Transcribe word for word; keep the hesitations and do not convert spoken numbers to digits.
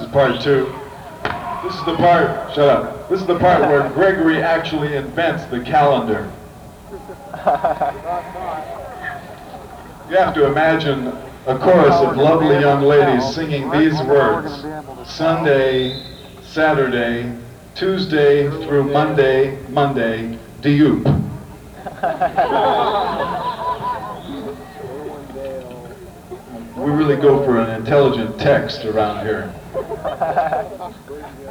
is part two. This is the part, shut up. This is the part where Gregory actually invents the calendar. You have to imagine a chorus of lovely young ladies singing these words: Sunday, Saturday, Tuesday through Monday, Monday, Dioop. We really go for an intelligent text around here.